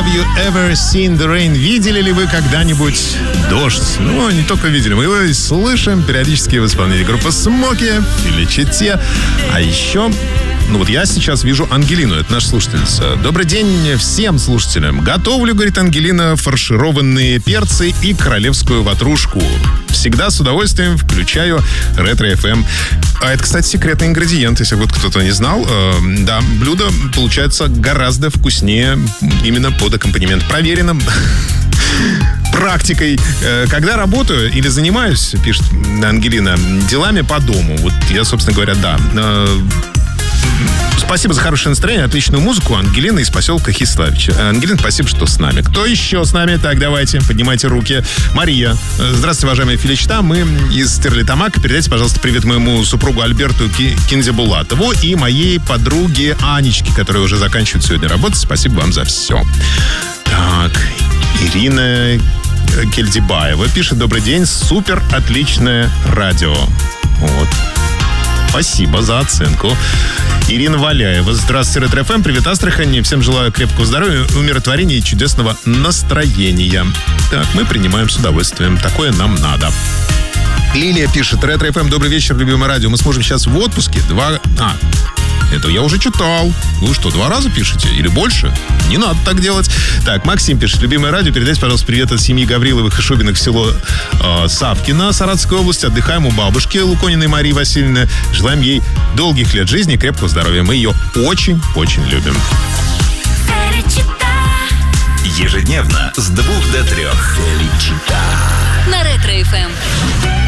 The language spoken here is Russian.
Have you ever seen the rain? Видели ли вы когда-нибудь дождь? Ну, не только видели, мы его и слышим периодически в исполнении группы Смоки или Чите. А еще... Ну вот я сейчас вижу Ангелину, это наша слушательница. Добрый день всем слушателям. Готовлю, говорит Ангелина, фаршированные перцы и королевскую ватрушку. Всегда с удовольствием включаю Ретро-ФМ. А это, кстати, секретный ингредиент, если вот кто-то не знал. Да, блюдо получается гораздо вкуснее именно под аккомпанемент. Проверенным практикой. Когда работаю или занимаюсь, пишет Ангелина, делами по дому. Вот я, собственно говоря, да. Спасибо за хорошее настроение, отличную музыку. Ангелина из поселка Хиславич. Ангелина, спасибо, что с нами. Кто еще с нами? Так, давайте, поднимайте руки. Мария. Здравствуйте, уважаемая Филичта. Мы из Стерлитамака. Передайте, пожалуйста, привет моему супругу Альберту Кинзебулатову и моей подруге Анечке, которая уже заканчивает сегодня работать. Спасибо вам за все. Так, Ирина Кельдибаева пишет: добрый день, супер отличное радио. Вот. Спасибо за оценку. Ирина Валяева. Здравствуйте, Ретро-ФМ. Привет, Астрахань. Всем желаю крепкого здоровья, умиротворения и чудесного настроения. Так, мы принимаем с удовольствием. Такое нам надо. Лилия пишет: Ретро-ФМ, добрый вечер, любимое радио. Мы с мужем сейчас в отпуске. Это я уже читал. Вы что, 2 раза пишете? Или больше? Не надо так делать. Так, Максим пишет: любимое радио, передайте, пожалуйста, привет от семьи Гавриловых и Шубиных в село Савкино, Саратовской области. Отдыхаем у бабушки Лукониной Марии Васильевны. Желаем ей долгих лет жизни и крепкого здоровья. Мы ее очень-очень любим. Ежедневно с 2 до 3. На Ретро-ФМ.